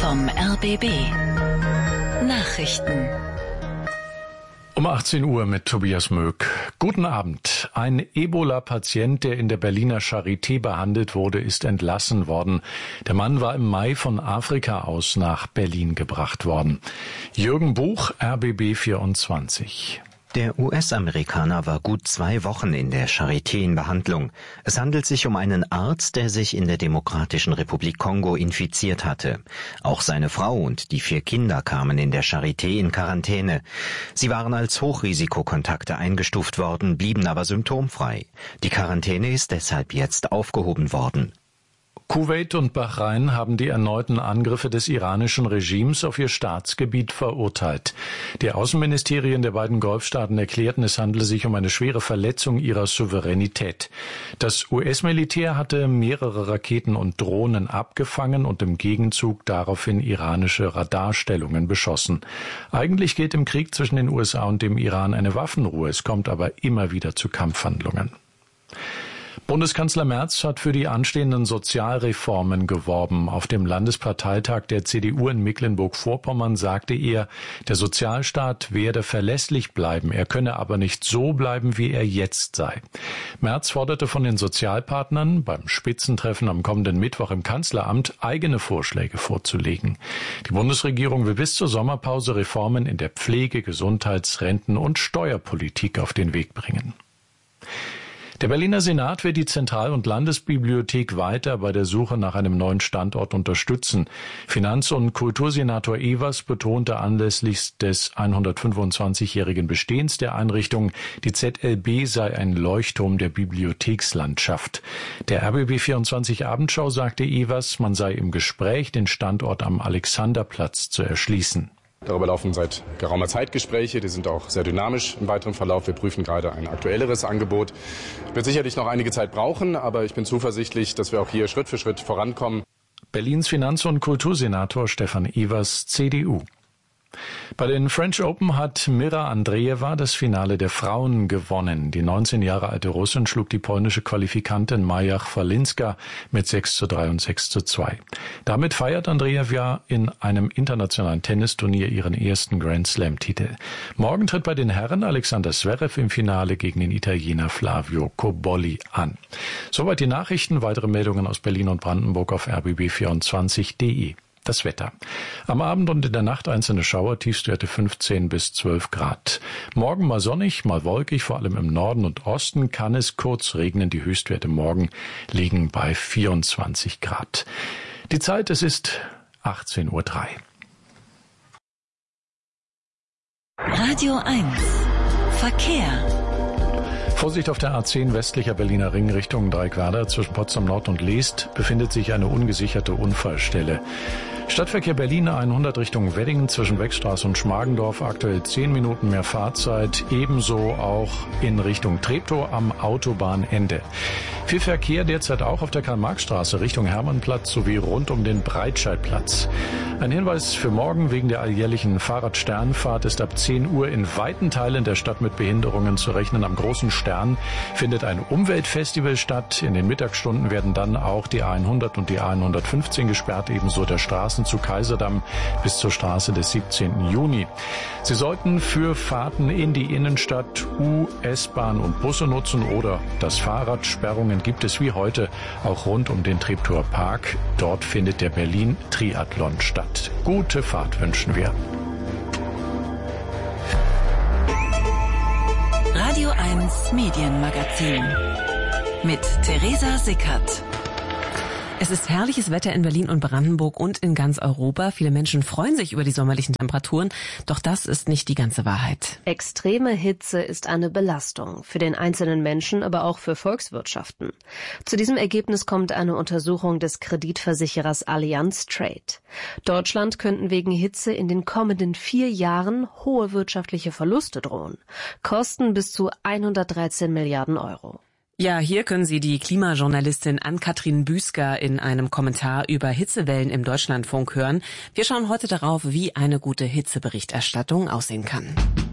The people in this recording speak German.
vom RBB. Nachrichten. Um 18 Uhr mit Tobias Möck. Guten Abend. Ein Ebola-Patient, der in der Berliner Charité behandelt wurde, ist entlassen worden. Der Mann war im Mai von Afrika aus nach Berlin gebracht worden. Jürgen Buch, RBB 24. Der US-Amerikaner war gut 2 Wochen in der Charité in Behandlung. Es handelt sich um einen Arzt, der sich in der Demokratischen Republik Kongo infiziert hatte. Auch seine Frau und die 4 Kinder kamen in der Charité in Quarantäne. Sie waren als Hochrisikokontakte eingestuft worden, blieben aber symptomfrei. Die Quarantäne ist deshalb jetzt aufgehoben worden. Kuwait und Bahrain haben die erneuten Angriffe des iranischen Regimes auf ihr Staatsgebiet verurteilt. Die Außenministerien der beiden Golfstaaten erklärten, es handele sich um eine schwere Verletzung ihrer Souveränität. Das US-Militär hatte mehrere Raketen und Drohnen abgefangen und im Gegenzug daraufhin iranische Radarstellungen beschossen. Eigentlich gilt im Krieg zwischen den USA und dem Iran eine Waffenruhe. Es kommt aber immer wieder zu Kampfhandlungen. Bundeskanzler Merz hat für die anstehenden Sozialreformen geworben. Auf dem Landesparteitag der CDU in Mecklenburg-Vorpommern sagte er, der Sozialstaat werde verlässlich bleiben, er könne aber nicht so bleiben, wie er jetzt sei. Merz forderte von den Sozialpartnern, beim Spitzentreffen am kommenden Mittwoch im Kanzleramt eigene Vorschläge vorzulegen. Die Bundesregierung will bis zur Sommerpause Reformen in der Pflege-, Gesundheits-, Renten- und Steuerpolitik auf den Weg bringen. Der Berliner Senat wird die Zentral- und Landesbibliothek weiter bei der Suche nach einem neuen Standort unterstützen. Finanz- und Kultursenator Evers betonte anlässlich des 125-jährigen Bestehens der Einrichtung, die ZLB sei ein Leuchtturm der Bibliothekslandschaft. Der RBB 24 Abendschau sagte Evers, man sei im Gespräch, den Standort am Alexanderplatz zu erschließen. Darüber laufen seit geraumer Zeit Gespräche, die sind auch sehr dynamisch im weiteren Verlauf. Wir prüfen gerade ein aktuelleres Angebot. Wird sicherlich noch einige Zeit brauchen, aber ich bin zuversichtlich, dass wir auch hier Schritt für Schritt vorankommen. Berlins Finanz- und Kultursenator Stefan Evers, CDU. Bei den French Open hat Mira Andreeva das Finale der Frauen gewonnen. Die 19 Jahre alte Russin schlug die polnische Qualifikantin Maja Chwalinska mit 6:3 und 6:2. Damit feiert Andreeva in einem internationalen Tennisturnier ihren ersten Grand-Slam-Titel. Morgen tritt bei den Herren Alexander Zverev im Finale gegen den Italiener Flavio Cobolli an. Soweit die Nachrichten. Weitere Meldungen aus Berlin und Brandenburg auf rbb24.de. Das Wetter. Am Abend und in der Nacht einzelne Schauer, Tiefstwerte 15 bis 12 Grad. Morgen mal sonnig, mal wolkig, vor allem im Norden und Osten kann es kurz regnen. Die Höchstwerte morgen liegen bei 24 Grad. Die Zeit, es ist 18:03 Uhr. Radio 1. Verkehr. Vorsicht auf der A10 westlicher Berliner Ring Richtung Dreieckwerder. Zwischen Potsdam Nord und Leest befindet sich eine ungesicherte Unfallstelle. Stadtverkehr Berlin 100 Richtung Wedding zwischen Beckstraße und Schmargendorf. Aktuell 10 Minuten mehr Fahrzeit. Ebenso auch in Richtung Treptow am Autobahnende. Viel Verkehr derzeit auch auf der Karl-Marx-Straße Richtung Hermannplatz sowie rund um den Breitscheidplatz. Ein Hinweis für morgen: wegen der alljährlichen Fahrradsternfahrt ist ab 10 Uhr in weiten Teilen der Stadt mit Behinderungen zu rechnen. Am Großen Stern findet ein Umweltfestival statt. In den Mittagsstunden werden dann auch die A100 und die A115 gesperrt, ebenso der Straßen zu Kaiserdamm bis zur Straße des 17. Juni. Sie sollten für Fahrten in die Innenstadt U-, S-Bahn und Busse nutzen oder das Fahrrad. Sperrungen gibt es wie heute auch rund um den Treptower Park. Dort findet der Berlin Triathlon statt. Gute Fahrt wünschen wir. Radio 1 Medienmagazin mit Theresa Sickert. Es ist herrliches Wetter in Berlin und Brandenburg und in ganz Europa. Viele Menschen freuen sich über die sommerlichen Temperaturen, doch das ist nicht die ganze Wahrheit. Extreme Hitze ist eine Belastung, für den einzelnen Menschen, aber auch für Volkswirtschaften. Zu diesem Ergebnis kommt eine Untersuchung des Kreditversicherers Allianz Trade. Deutschland könnten wegen Hitze in den kommenden 4 Jahren hohe wirtschaftliche Verluste drohen. Kosten bis zu 113 Milliarden Euro. Ja, hier können Sie die Klimajournalistin Ann-Kathrin Büsker in einem Kommentar über Hitzewellen im Deutschlandfunk hören. Wir schauen heute darauf, wie eine gute Hitzeberichterstattung aussehen kann.